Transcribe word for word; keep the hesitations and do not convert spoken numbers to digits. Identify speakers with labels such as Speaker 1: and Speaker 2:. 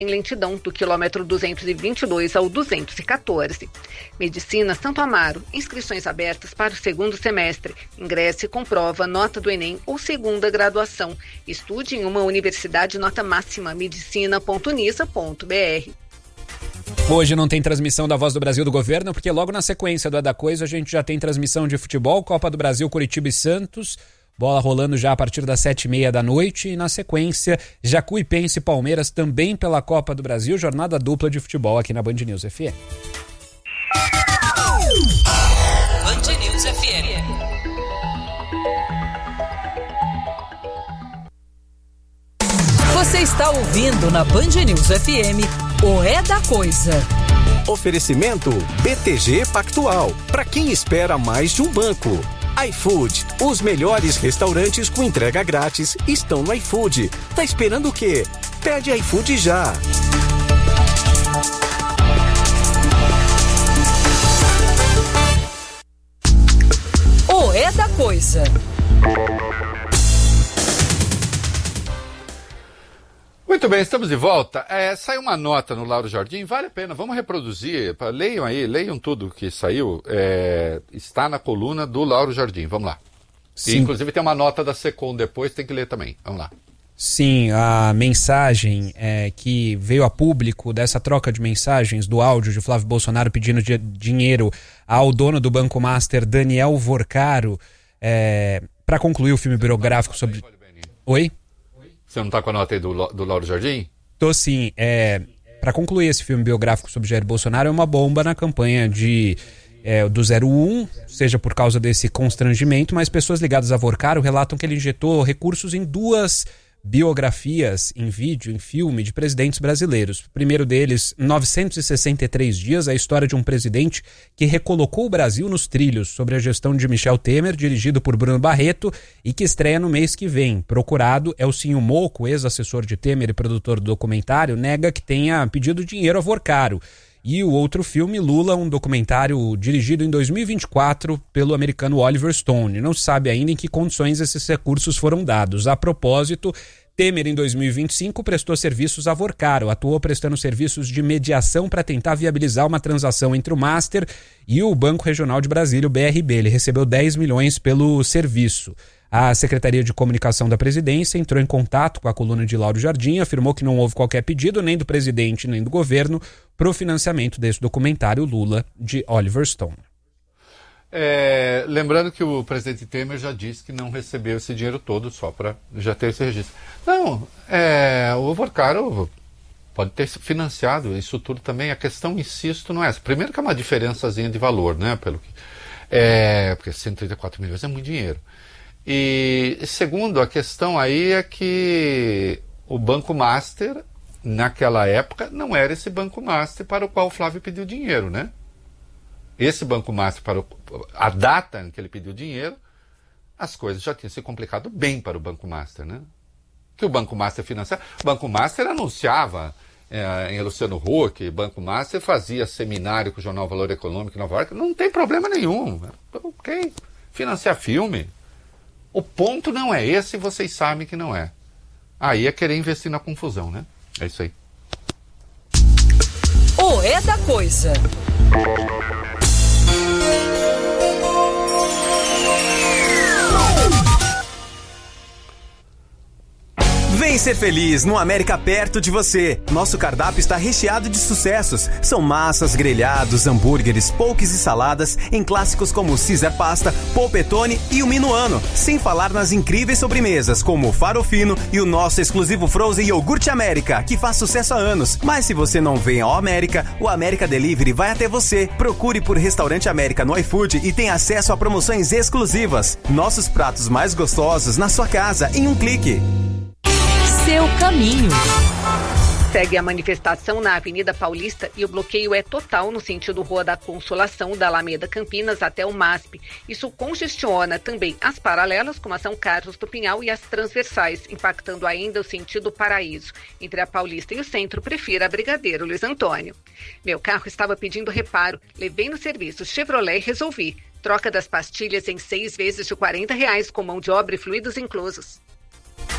Speaker 1: em lentidão do quilômetro duzentos e vinte e dois ao duzentos e quatorze. Medicina Santo Amaro, inscrições abertas para o segundo semestre. Ingresse com prova, nota do Enem ou segunda graduação. Estude em uma universidade nota máxima, medicina ponto unisa ponto b r.
Speaker 2: Hoje não tem transmissão da Voz do Brasil do Governo, porque logo na sequência do É da Coisa a gente já tem transmissão de futebol, Copa do Brasil, Curitiba e Santos. Bola rolando já a partir das sete e meia da noite e na sequência Jacuipense e Palmeiras também pela Copa do Brasil, jornada dupla de futebol aqui na Band News F M.
Speaker 3: Band News F M. Você está ouvindo na Band News F M o É da Coisa.
Speaker 4: Oferecimento B T G Pactual, para quem espera mais de um banco. iFood, os melhores restaurantes com entrega grátis estão no iFood. Tá esperando o quê? Pede iFood já.
Speaker 3: O É da Coisa.
Speaker 5: Muito bem, estamos de volta. É, saiu uma nota no Lauro Jardim, vale a pena, vamos reproduzir, leiam aí, leiam tudo que saiu, é, está na coluna do Lauro Jardim, vamos lá. E, inclusive tem uma nota da Secom depois, tem que ler também, vamos lá.
Speaker 2: Sim, a mensagem é, que veio a público dessa troca de mensagens do áudio de Flávio Bolsonaro pedindo de, dinheiro ao dono do Banco Master, Daniel Vorcaro, é, para concluir o filme biográfico sobre... Oi?
Speaker 5: Você não está com a nota aí do, do Lauro Jardim?
Speaker 2: Tô sim. É, para concluir esse filme biográfico sobre Jair Bolsonaro, é uma bomba na campanha de, é, do zero um, seja por causa desse constrangimento, mas pessoas ligadas a Vorcaro relatam que ele injetou recursos em duas biografias em vídeo, em filme, de presidentes brasileiros. O primeiro deles, novecentos e sessenta e três dias, a história de um presidente que recolocou o Brasil nos trilhos, sobre a gestão de Michel Temer, dirigido por Bruno Barreto, e que estreia no mês que vem. Procurado, Elcinho Moco, ex-assessor de Temer e produtor do documentário, nega que tenha pedido dinheiro a Vorcaro. E o outro filme, Lula, um documentário dirigido em dois mil e vinte e quatro pelo americano Oliver Stone. Não se sabe ainda em que condições esses recursos foram dados. A propósito, Temer, em dois mil e vinte e cinco, prestou serviços a Vorcaro, atuou prestando serviços de mediação para tentar viabilizar uma transação entre o Master e o Banco Regional de Brasília, o B R B. Ele recebeu dez milhões pelo serviço. A Secretaria de Comunicação da Presidência entrou em contato com a coluna de Lauro Jardim, afirmou que não houve qualquer pedido, nem do presidente, nem do governo, para o financiamento desse documentário Lula, de Oliver Stone.
Speaker 5: É, lembrando que o presidente Temer já disse que não recebeu esse dinheiro todo, só para já ter esse registro. Não, é, o Vorcaro pode ter financiado isso tudo também. A questão, insisto, não é essa. Primeiro que é uma diferençazinha de valor, né? Pelo que, é, porque cento e trinta e quatro milhões é muito dinheiro. E segundo, a questão aí é que o Banco Master, naquela época, não era esse Banco Master para o qual o Flávio pediu dinheiro, né? Esse Banco Master, para o, a data em que ele pediu dinheiro, as coisas já tinham se complicado bem para o Banco Master, né? Que o Banco Master financiava. O Banco Master anunciava é, em Luciano Huck, o Banco Master fazia seminário com o jornal Valor Econômico em Nova York, não tem problema nenhum. Ok, financiar filme. O ponto não é esse, vocês sabem que não é. Aí é querer investir na confusão, né? É isso aí.
Speaker 3: O É da Coisa.
Speaker 4: Vem ser feliz no América perto de você. Nosso cardápio está recheado de sucessos. São massas, grelhados, hambúrgueres, poques e saladas em clássicos como Caesar Pasta, Polpettone e o Minuano. Sem falar nas incríveis sobremesas como o Farofino e o nosso exclusivo Frozen Iogurte América, que faz sucesso há anos. Mas se você não vem ao América, o América Delivery vai até você. Procure por Restaurante América no iFood e tenha acesso a promoções exclusivas. Nossos pratos mais gostosos na sua casa em um clique.
Speaker 3: Seu caminho.
Speaker 1: Segue a manifestação na Avenida Paulista e o bloqueio é total no sentido Rua da Consolação, da Alameda Campinas até o M A S P. Isso congestiona também as paralelas, como a São Carlos do Pinhal, e as transversais, impactando ainda o sentido Paraíso. Entre a Paulista e o centro, prefira a Brigadeiro Luiz Antônio. Meu carro estava pedindo reparo, levei no serviço Chevrolet e resolvi. Troca das pastilhas em seis vezes de quarenta reais com mão de obra e fluidos inclusos.